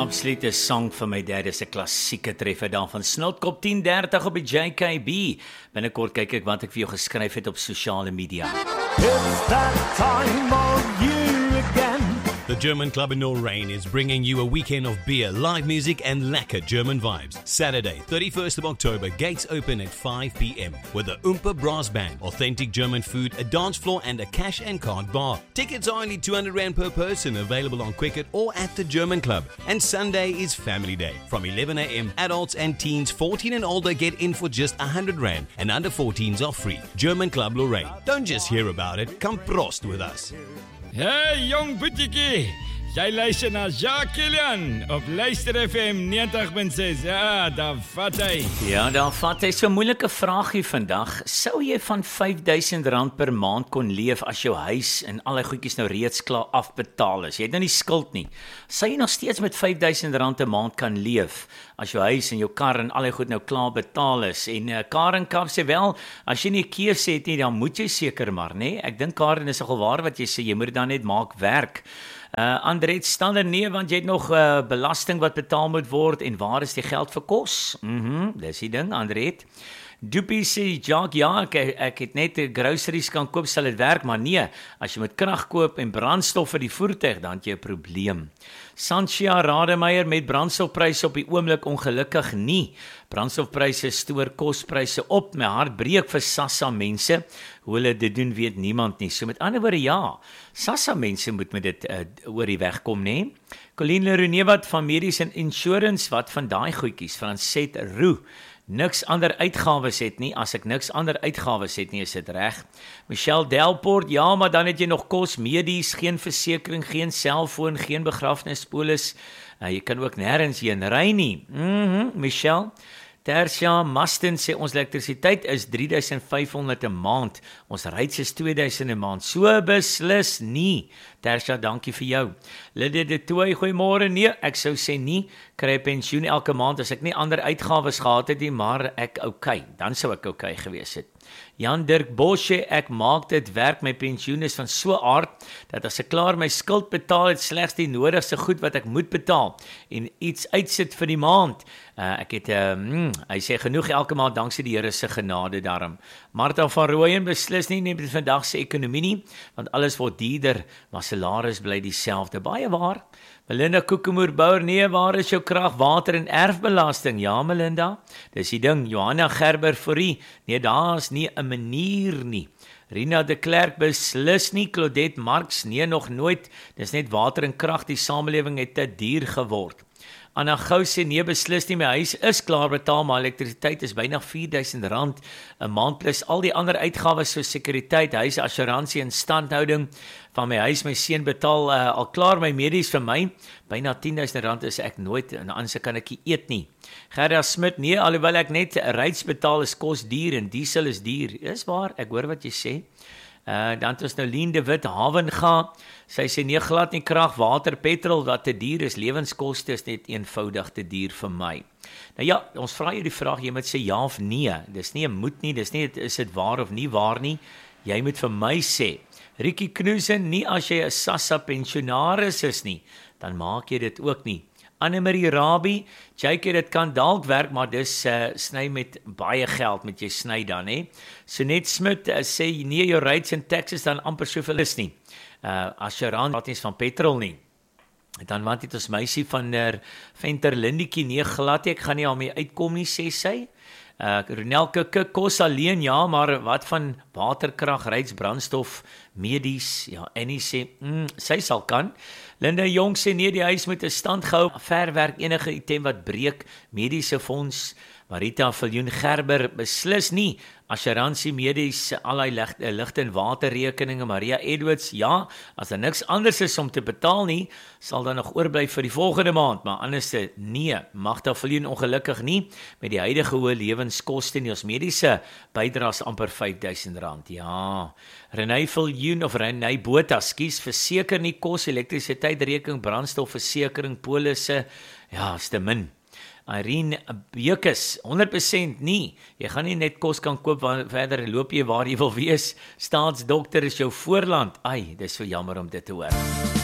absolute song van my dad, is 'n klassieke treffer daar van Snotkop 10:30 op die JKB. Binnekort kyk ek wat ek vir jou geskryf het op sosiale media. It's that time of year again. The German Club in Lorraine is bringing you a weekend of beer, live music and lekker German vibes. Saturday, 31st of October, gates open at 5 p.m. with the Oompa Brass Band, authentic German food, a dance floor and a cash and card bar. Tickets are only R200 per person, available on Quicket or at the German Club. And Sunday is Family Day. From 11 a.m, adults and teens 14 and older get in for just R100 and under 14s are free. German Club Lorraine. Don't just hear about it, come prost with us. Hey jong boetiekie, jy luister na Jacques Kilian op Luister FM 90.6. Ja, daar vat hy. Ja, daar vat hy. So 'n moeilike vraagie vandag. Sou jy van R5,000 per maand kon leef as jou huis en al die goedjies nou reeds klaar afbetaal is? Jy het nou nie skuld nie. Sou jy nog steeds met R5,000 'n maand kan leef as jou huis en jou kar en al die goed nou klaar betaal is? En Karen Kaap sê wel, as jy nie 'n keuse het nie, dan moet jy seker maar, nê? Ek dink Karen is nogal waar wat jy sê, jy moet dit dan net maak werk. Andret stander nee, want jy het nog belasting wat betaal moet word, en waar is die geld vir kos? Dis die ding, Andret. Doopie sê, Jacques, ja, ek het net groceries kan koop, sal dit werk, maar nee, as jy moet krag koop en brandstof vir die voertuig, dan het jy 'n probleem. Sanchia Rademeier, met brandstofpryse op die oomblik ongelukkig nie. Brandstofpryse stoor kospryse op, my hart breek vir SASSA mense. Hoe hulle dit doen, weet niemand nie. So met ander woorde, ja, SASSA mense moet met dit oor die weg kom, nê? Colleen Leroux, wat van Mediese Insurance, wat van daai goedjies, Francet Roux, niks ander uitgawes het nie. As ek niks ander uitgawes het nie, is dit reg. Michelle Delport, ja, maar dan het jy nog kos, medies, geen versekering, geen selfoon, geen begrafnispolis. Jy kan ook nêrens heen ry nie. Michelle. Tersia Masten sê ons elektrisiteit is R3,500 'n maand. Ons reis is R2,000 'n maand. So beslis nie. Tersia, dankie vir jou. Lydia de Tooi, goeiemôre. Nee, ek sou sê nie. Kry pensioen elke maand as ek nie ander uitgawes gehad het nie, maar ek okay. Dan sou ek okay gewees het. Jan Dirk Bosche, ek maak dit werk, my pensioen is van so aard, dat as ek klaar my skuld betaal het, slegs die nodigste goed wat ek moet betaal, en iets uitsit vir die maand. Ek het, hy sê genoeg elke maand, danksie die Here se genade daarom. Martha van Rooyen, beslis nie, neem dit vandag se ekonomie nie, want alles word duurder, maar salaris bly dieselfde. Baie waar. Melinda Koekemoer-Bouwer, nee, waar is jou krag, water en erfbelasting? Ja, Melinda, dis die ding. Johanna Gerber Fourie, nee, daar is nie 'n manier nie. Rina de Klerk, beslis nie. Claudette Marx, nee, nog nooit. Dis net water en krag, die samelewing het te duur geword. Anna Gou sê, nee, beslis nie, my huis is klaar betaal, maar elektrisiteit is byna R4,000 'n maand, plus al die ander uitgawes so sekuriteit, huis, assuransie en standhouding van my huis. My seun betaal al klaar my medies vir my, byna R10,000 is ek nooit, en anders kan ek nie eet nie. Gerda Smit, nee, alhoewel ek net reis betaal, is kos duur en diesel is duur. Is waar, ek hoor wat jy sê. Dan het ons nou Lien de Wit, Havenga, sy sê nee, glad nie, krag, water, petrol wat te duur is, lewenskoste is net eenvoudig te duur vir my. Nou ja, ons vra jou die vraag, jy moet sê ja of nee, dis nie 'n moet nie, dis nie, is dit waar of nie waar nie, jy moet vir my sê. Rikkie Knoesen, nie as jy 'n SASSA pensionaris is nie, dan maak jy dit ook nie. Annemarie Rabie, JK, dit kan dalk werk, maar dis sny met baie geld, met jy sny dan, hè. Sonet Smit sê, nee, jou rates en taxes dan amper soveel is nie. As jy raad is van petrol nie. Dan want het ons meisie van Venter Lindetjie, nee, glad ek gaan nie al mee uitkom nie, sê sy. Ronelke, kos alleen, ja, maar wat van waterkrag, reis, brandstof, medies, ja, Annie sê, sy sal kan. Linda Jong sê, nee, die huis moet 'n stand gehou, verwerk enige item wat breek, mediese fonds. Marita Viljoen Gerber, beslis nie, assuransie, medies, allerlei ligte en waterrekeninge. Maria Edwards, ja, as daar niks anders is om te betaal nie, sal dan nog oorbly vir die volgende maand, maar anders nee. Magda Viljoen, ongelukkig nie, met die huidige hoë lewenskoste nie, ons mediese bydraes amper R5,000, ja. Renée Viljoen, of Renée Botha, verseker nie kos, elektrisiteit, rekening, brandstof, versekering, polisse, ja, is te min. Irene Bekus, 100% nie. Jy gaan nie net kos kan koop, verder loop jy waar jy wil wees. Staatsdokter is jou voorland. Ai, dis so jammer om dit te hoor.